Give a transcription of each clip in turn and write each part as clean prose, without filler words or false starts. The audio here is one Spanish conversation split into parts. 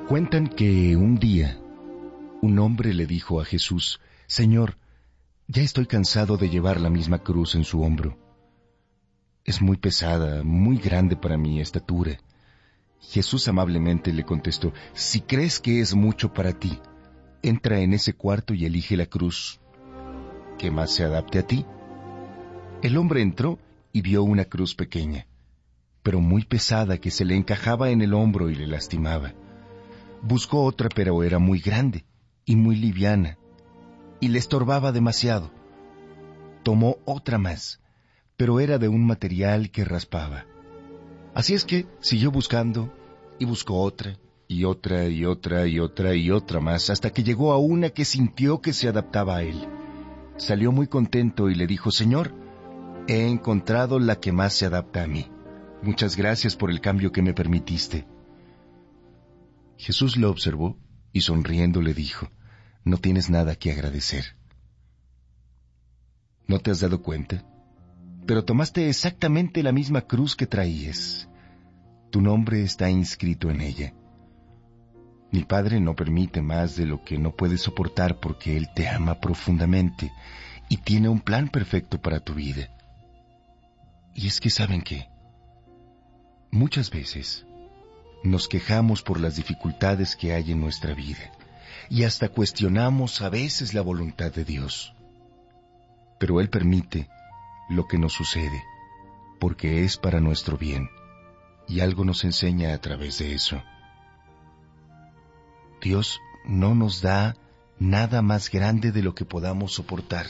Cuentan que un día un hombre le dijo a Jesús: Señor, ya estoy cansado de llevar la misma cruz en su hombro. Es muy pesada, muy grande para mi estatura. Jesús amablemente le contestó: si crees que es mucho para ti, entra en ese cuarto y elige la cruz que más se adapte a ti. El hombre entró y vio una cruz pequeña, pero muy pesada, que se le encajaba en el hombro y le lastimaba. Buscó otra, pero era muy grande y muy liviana, y le estorbaba demasiado. Tomó otra más, pero era de un material que raspaba. Así es que siguió buscando, y buscó otra, y otra, y otra, y otra, y otra más, hasta que llegó a una que sintió que se adaptaba a él. Salió muy contento y le dijo: Señor, he encontrado la que más se adapta a mí. Muchas gracias por el cambio que me permitiste. Jesús lo observó y sonriendo le dijo: no tienes nada que agradecer. ¿No te has dado cuenta? Pero tomaste exactamente la misma cruz que traías. Tu nombre está inscrito en ella. Mi Padre no permite más de lo que no puedes soportar, porque Él te ama profundamente y tiene un plan perfecto para tu vida. Y es que, ¿saben qué? Muchas veces nos quejamos por las dificultades que hay en nuestra vida y hasta cuestionamos a veces la voluntad de Dios. Pero Él permite lo que nos sucede porque es para nuestro bien, y algo nos enseña a través de eso. Dios no nos da nada más grande de lo que podamos soportar.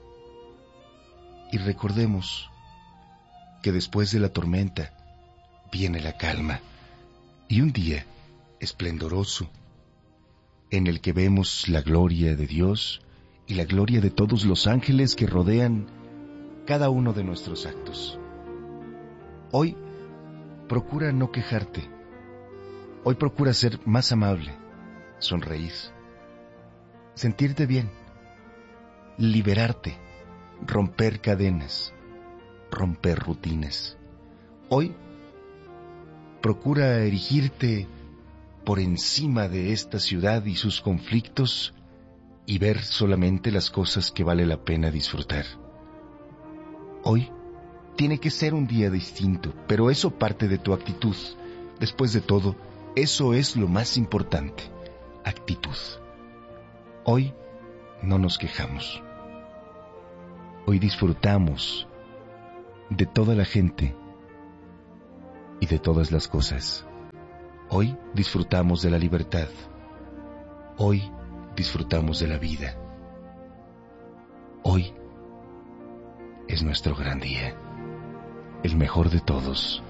Y recordemos que después de la tormenta viene la calma y un día esplendoroso en el que vemos la gloria de Dios y la gloria de todos los ángeles que rodean cada uno de nuestros actos. Hoy procura no quejarte. Hoy procura ser más amable, sonreír, sentirte bien, liberarte, romper cadenas, romper rutinas. Hoy procura erigirte por encima de esta ciudad y sus conflictos y ver solamente las cosas que vale la pena disfrutar. Hoy tiene que ser un día distinto, pero eso parte de tu actitud. Después de todo, eso es lo más importante: actitud. Hoy no nos quejamos. Hoy disfrutamos de toda la gente y de todas las cosas. Hoy disfrutamos de la libertad. Hoy disfrutamos de la vida. Hoy es nuestro gran día, el mejor de todos.